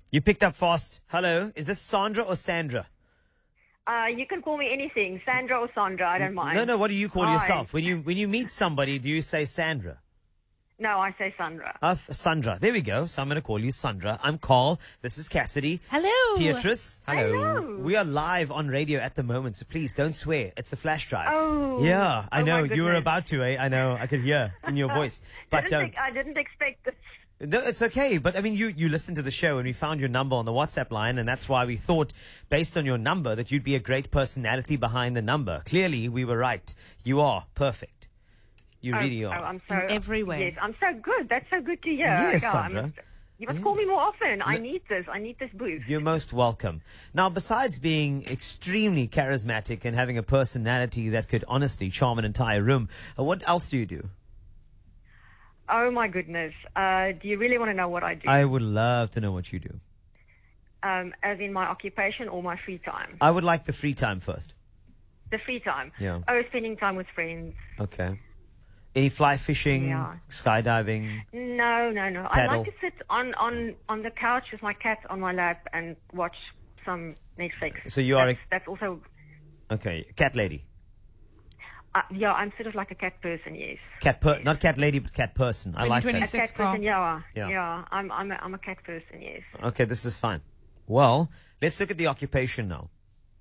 You picked up fast. Hello, is this Sandra or Sandra? You can call me anything, Sandra or Sandra. I don't mind. No. What do you call Hi. yourself when you meet somebody? Do you say Sandra? No, I say Sandra. Sandra. There we go. So I'm going to call you Sandra. I'm Carl. This is Cassidy. Hello. Beatrice. Hello. We are live on radio at the moment, so please don't swear. It's the flash drive. Oh. Yeah, I Oh, know. my You were goodness. about to, eh? I know. I could hear in your voice. But don't. I didn't expect this. No, it's okay. But I mean, you listened to the show and we found your number on the WhatsApp line, and that's why we thought, based on your number, that you'd be a great personality behind the number. Clearly, we were right. You are perfect. You really are. I'm so In every way. Yes, I'm so good. That's so good to hear. Yes, Yeah, Sandra. you must call me more often. I need this. I need this boost. You're most welcome. Now, besides being extremely charismatic and having a personality that could honestly charm an entire room, what else do you do? Oh my goodness. Do you really want to know what I do? I would love to know what you do. As in my occupation or my free time? I would like the free time first. The free time. Yeah. Oh, spending time with friends. Okay. Any fly fishing, Yeah. skydiving? No. I Paddle. like to sit on the couch with my cat on my lap and watch some Netflix. So you are That's also. Okay, cat lady. Yeah, I'm sort of like a cat person. Yes. Not cat lady, but cat person. I like that. 2020. A cat 6, Carl. person. Yeah. Yeah. Yeah. I'm a cat person. Yes. Okay, this is fine. Well, let's look at the occupation now.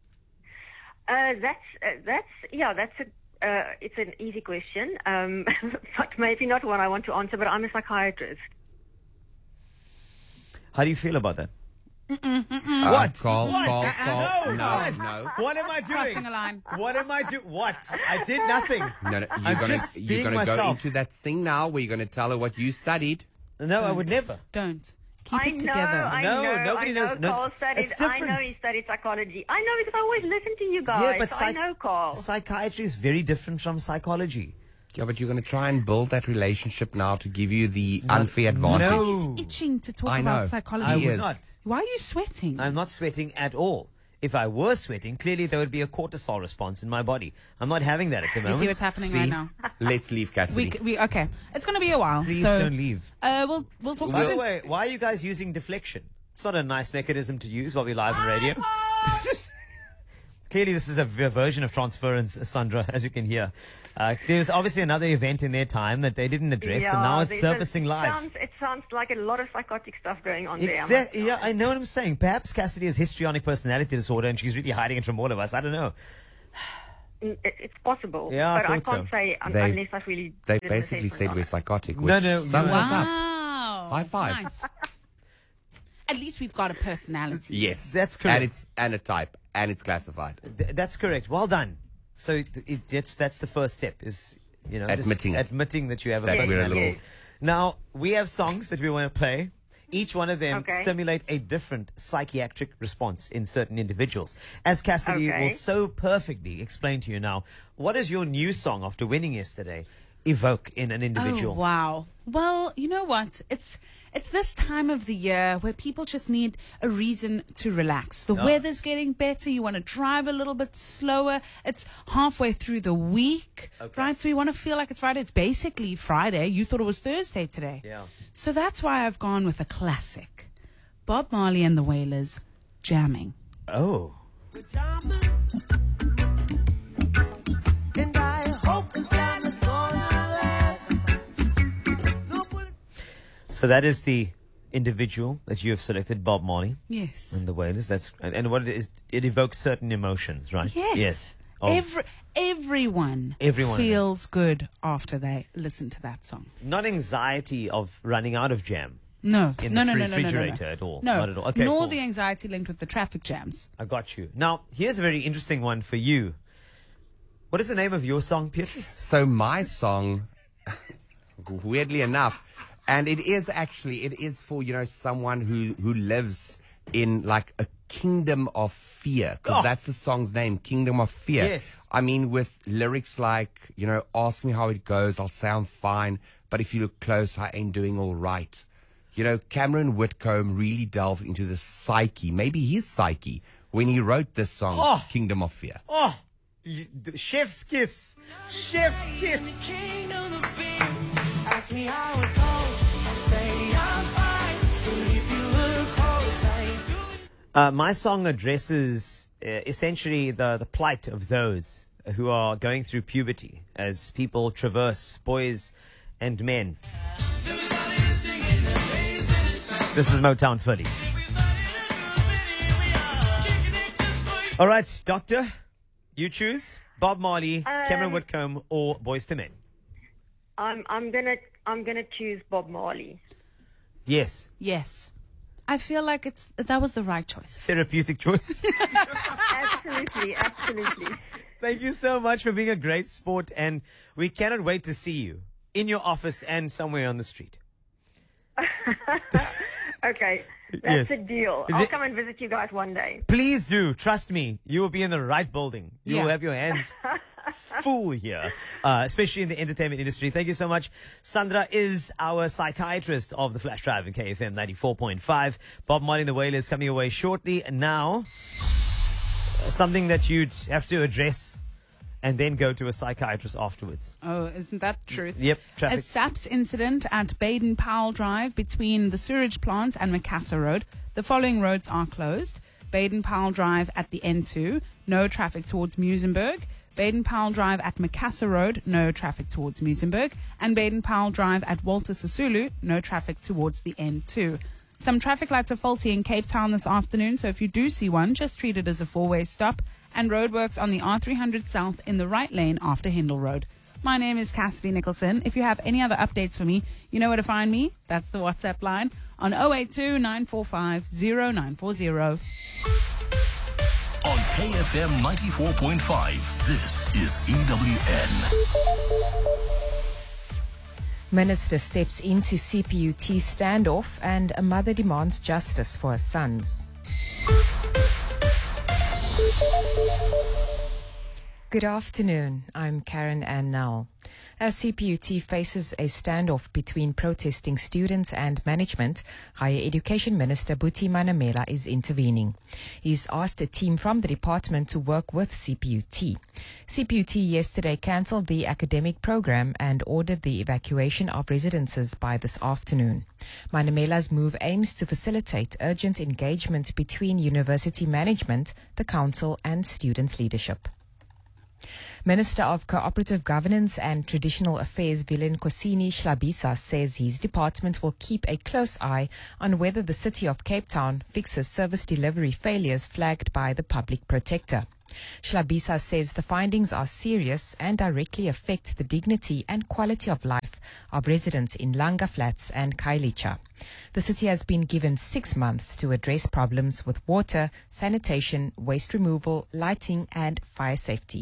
It's an easy question, but maybe not one I want to answer. But I'm a psychiatrist. How do you feel about that? What? Call. No. What am I doing? Crossing a line. What am I doing? What? I did nothing. No, I'm just you're being gonna go myself. into that thing now where you're gonna tell her what you studied. No, I would never. Don't. Keep I it know, together. I No, know, nobody I know knows. No, Carl studied, it's I know different. he studied psychology. I know because I always listen to you guys. Yeah, but I know Carl. psychiatry is very different from psychology. Yeah, but you're gonna try and build that relationship now to give you the unfair advantage. No. He's itching to talk I about know. psychology. I He would is. not. Why are you sweating? I'm not sweating at all. If I were sweating, clearly there would be a cortisol response in my body. I'm not having that at the you moment. see what's happening right now? Let's leave Cassidy. Okay. It's going to be a while. Please so, don't leave. We'll talk By to the you. way, why are you guys using deflection? It's not a nice mechanism to use while we're live on radio. Clearly, this is a version of transference, Sandra, as you can hear. There's obviously another event in their time that they didn't address, and now it's surfacing live. It sounds like a lot of psychotic stuff going on there. Exactly. Yeah, I know what I'm saying. Perhaps Cassidy has histrionic personality disorder, and she's really hiding it from all of us. I don't know. It's possible. Yeah, I but I thought can't so. say They- unless I really. They did an basically assessment said on we're it. psychotic, which No, sums us up. Wow. High five. Nice. At least we've got a personality. Yes, That's correct. And a type, and it's classified. That's correct. Well done. So that's the first step is, just Admitting it. admitting that you have a That we're a personality. little. Now, we have songs that we want to play. Each one of them Okay. stimulate a different psychiatric response in certain individuals. As Cassidy Okay. will so perfectly explain to you now, what is your new song after winning yesterday evoke in an individual? Oh, wow. Well, you know what? It's this time of the year where people just need a reason to relax. The weather's getting better. You want to drive a little bit slower. It's halfway through the week, Okay. right? So you want to feel like it's Friday. It's basically Friday. You thought it was Thursday today. Yeah. So that's why I've gone with a classic. Bob Marley and the Wailers, Jamming. Oh. And I hope this time is gonna last. So that is the individual that you have selected, Bob Marley Yes. and the Wailers. And what it is, it evokes certain emotions, right? Yes. Yes. Oh. Everyone Everyone. feels good after they listen to that song. Not anxiety of running out of jam. No, In no, the no, no, no, no, refrigerator no. at all? No, Not at all. Okay, nor cool. the anxiety linked with the traffic jams. I got you. Now, here's a very interesting one for you. What is the name of your song, Beatrice? So my song, weirdly enough, and it is for, someone who lives in like a kingdom of fear, because Oh. that's the song's name, Kingdom of Fear. Yes. I mean, with lyrics like, ask me how it goes, I'll say I'm fine, but if you look close, I ain't doing all right. Cameron Whitcomb really delved into the psyche, maybe his psyche, when he wrote this song, Oh. Kingdom of Fear. Oh, chef's kiss. Chef's kiss. Kingdom of fear. Ask me how it goes. I say I'm fine. But if you look close, I My song addresses essentially the plight of those who are going through puberty as people traverse, boys and men. This is Motown Philly. All right, Doctor, you choose Bob Marley, Cameron Whitcomb, or Boyz II Men. I'm gonna choose Bob Marley. Yes, Yes. I feel like that was the right choice. therapeutic choice. Absolutely, absolutely. Thank you so much for being a great sport, and we cannot wait to see you in your office and somewhere on the street. Okay, Yes. that's a deal. Is I'll it- come and visit you guys one day. Please do. Trust me. You will be in the right building. You will Yeah. have your hands full here, especially in the entertainment industry. Thank you so much. Sandra is our psychiatrist of the Flash Drive in KFM 94.5. Bob Marley and the Wailers coming away shortly. And now, something that you'd have to address and then go to a psychiatrist afterwards. Oh, isn't that the truth? Yep, A traffic. SAPS incident at Baden-Powell Drive between the sewage plant and Macassar Road. The following roads are closed. Baden-Powell Drive at the N2, no traffic towards Muizenberg. Baden-Powell Drive at Macassar Road, no traffic towards Muizenberg. And Baden-Powell Drive at Walter Sisulu, no traffic towards the N2. Some traffic lights are faulty in Cape Town this afternoon, so if you do see one, just treat it as a four-way stop. And roadworks on the R300 South in the right lane after Hindle Road. My name is Cassidy Nicholson. If you have any other updates for me, you know where to find me. That's the WhatsApp line on 082 945 0940. On KFM 94.5, this is EWN. Minister steps into CPUT standoff and a mother demands justice for her sons. Good afternoon. I'm Karen Ann Nell. As CPUT faces a standoff between protesting students and management, Higher Education Minister Buti Manamela is intervening. He's asked a team from the department to work with CPUT. CPUT yesterday cancelled the academic program and ordered the evacuation of residences by this afternoon. Manamela's move aims to facilitate urgent engagement between university management, the council and students' leadership. Minister of Cooperative Governance and Traditional Affairs Vilenkosini Shlabisa says his department will keep a close eye on whether the city of Cape Town fixes service delivery failures flagged by the public protector. Shlabisa says the findings are serious and directly affect the dignity and quality of life of residents in Langa Flats and Kailicha. The city has been given 6 months to address problems with water, sanitation, waste removal, lighting and fire safety.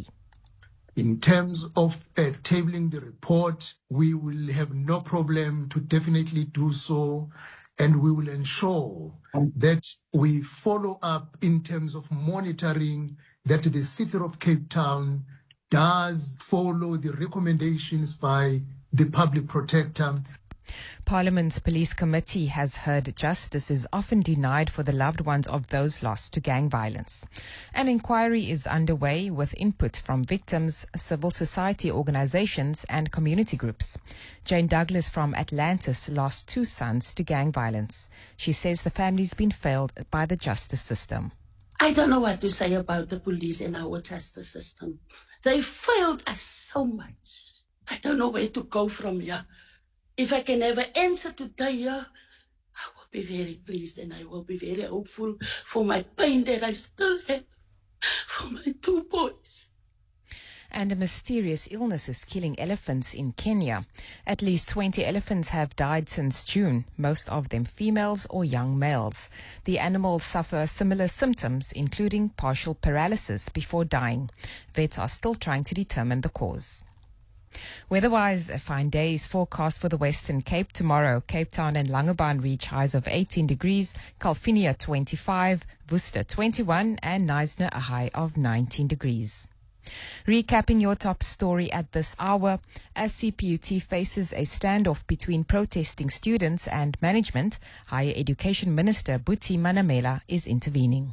In terms of tabling the report, we will have no problem to definitely do so, and we will ensure that we follow up in terms of monitoring that the city of Cape Town does follow the recommendations by the public protector. Parliament's Police Committee has heard justice is often denied for the loved ones of those lost to gang violence. An inquiry is underway with input from victims, civil society organizations and community groups. Jane Douglas from Atlantis lost 2 sons to gang violence. She says the family's been failed by the justice system. I don't know what to say about the police and our justice system. They failed us so much. I don't know where to go from here. If I can have an answer today, I will be very pleased and I will be very hopeful for my pain that I still have for my 2 boys. And a mysterious illness is killing elephants in Kenya. At least 20 elephants have died since June, most of them females or young males. The animals suffer similar symptoms, including partial paralysis, before dying. Vets are still trying to determine the cause. Weather-wise, a fine day is forecast for the Western Cape tomorrow. Cape Town and Langebaan reach highs of 18 degrees, Kalfinia 25, Worcester 21 and Knysna a high of 19 degrees. Recapping your top story at this hour, as CPUT faces a standoff between protesting students and management, Higher Education Minister Buti Manamela is intervening.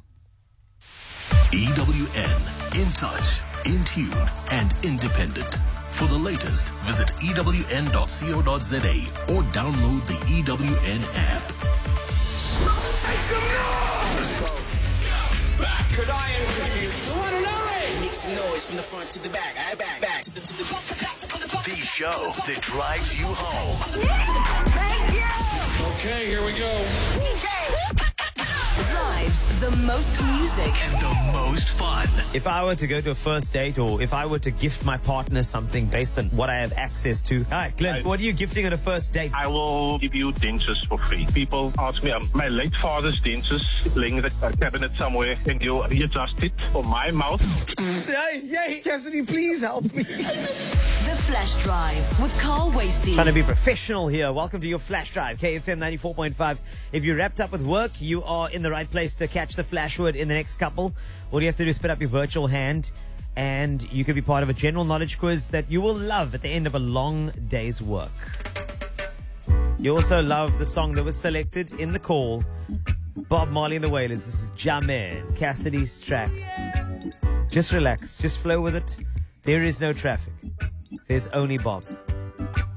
EWN, in touch, in tune, and independent. For the latest, visit ewn.co.za or download the EWN app. front to the back, back. The show that drives you home. Okay, here we go. Drives the most music and the most fun. If I were to go to a first date, or if I were to gift my partner something based on what I have access to. Hi, Glenn, what are you gifting on a first date? I will give you dentures for free. People ask me, my late father's dentures laying in the cabinet somewhere, and you readjust it for my mouth. Yay, Cassidy, please help me. The Flash Drive with Carl Wasey. Trying to be professional here. Welcome to your Flash Drive, KFM 94.5. If you're wrapped up with work, you are in the right place to catch the flash word in the next couple. All you have to do is spit up your virtual hand, and you could be part of a general knowledge quiz that you will love at the end of a long day's work. You also love the song that was selected in the call. Bob Marley and the Wailers. This is Jamen, Cassidy's track. Just relax. Just flow with it. There is no traffic. There's only Bob.